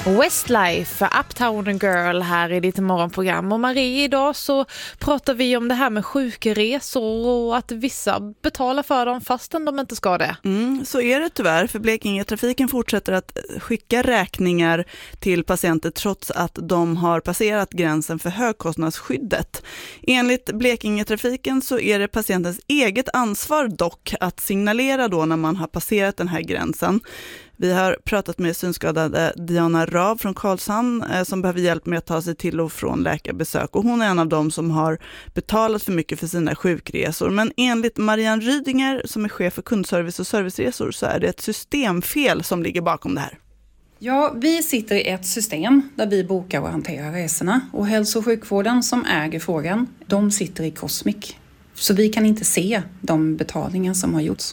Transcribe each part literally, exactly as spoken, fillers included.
Westlife, Uptown Girl här i ditt morgonprogram. Och Marie, idag så pratar vi om det här med sjukresor och att vissa betalar för dem fastän de inte ska det. Mm, så är det tyvärr, för Blekinge-trafiken fortsätter att skicka räkningar till patienter trots att de har passerat gränsen för högkostnadsskyddet. Enligt Blekinge-trafiken så är det patientens eget ansvar dock att signalera då när man har passerat den här gränsen. Vi har pratat med synskadade Diana Raab från Karlshamn eh, som behöver hjälp med att ta sig till och från läkarbesök. Och hon är en av dem som har betalat för mycket för sina sjukresor. Men enligt Marianne Rydinger som är chef för kundservice och serviceresor så är det ett systemfel som ligger bakom det här. Ja, vi sitter i ett system där vi bokar och hanterar resorna. Och hälso- och sjukvården som äger frågan, de sitter i Cosmic. Så vi kan inte se de betalningar som har gjorts.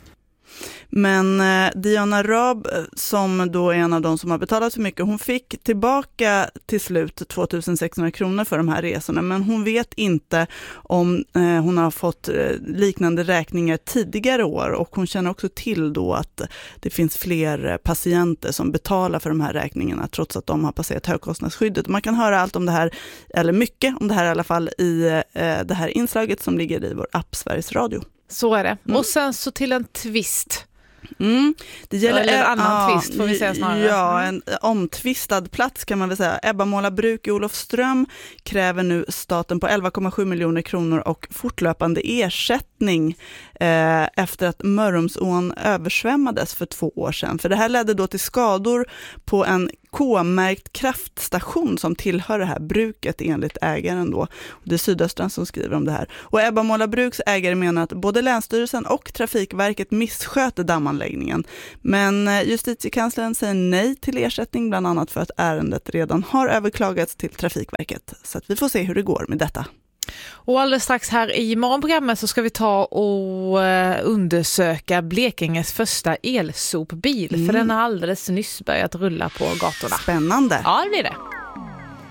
Men eh, Diana Raab, som då är en av de som har betalat för mycket, hon fick tillbaka till slut tvåtusen sexhundra kronor för de här resorna. Men hon vet inte om eh, hon har fått eh, liknande räkningar tidigare år. Och hon känner också till då att det finns fler patienter som betalar för de här räkningarna trots att de har passerat högkostnadsskyddet. Man kan höra allt om det här, eller mycket om det här i alla fall, i eh, det här inslaget som ligger i vår app Sveriges Radio. Så är det. Mm. Och sen så till en twist. Mm. Det gäller Eller en annan ja, twist får vi säga snarare. Ja, en omtvistad plats kan man väl säga. Ebbamåla bruk i Olofström kräver nu staten på elva komma sju miljoner kronor och fortlöpande ersättning eh, efter att Mörrumsån översvämmades för två år sedan. För det här ledde då till skador på en K-märkt kraftstation som tillhör det här bruket enligt ägaren då. Det är Sydöstran som skriver om det här. Och Ebbamåla bruks ägare menar att både Länsstyrelsen och Trafikverket missköter dammanläggningen. Men justitiekanslern säger nej till ersättning, bland annat för att ärendet redan har överklagats till Trafikverket. Så att vi får se hur det går med detta. Och alldeles strax här i morgonprogrammet så ska vi ta och undersöka Blekinges första elsopbil. Mm. För den har alldeles nyss börjat rulla på gatorna. Spännande. Ja, det blir det.